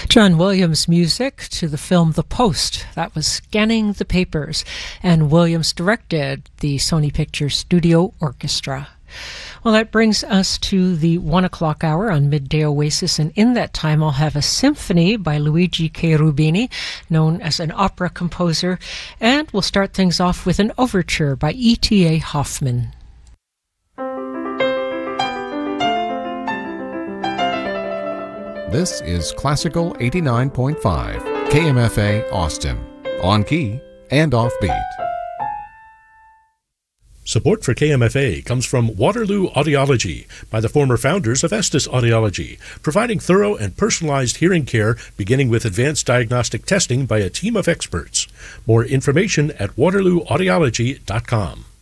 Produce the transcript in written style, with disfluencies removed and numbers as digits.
John Williams music to the film The Post. That was Scanning the Papers, and Williams directed the Sony Pictures Studio Orchestra. Well, that brings us to the 1 o'clock hour on Midday Oasis, and in that time I'll have a symphony by Luigi Cherubini, known as an opera composer, and we'll start things off with an overture by E.T.A. Hoffman. This is Classical 89.5, KMFA Austin, on key and offbeat. Support for KMFA comes from Waterloo Audiology by the former founders of Estes Audiology, providing thorough and personalized hearing care beginning with advanced diagnostic testing by a team of experts. More information at waterlooaudiology.com.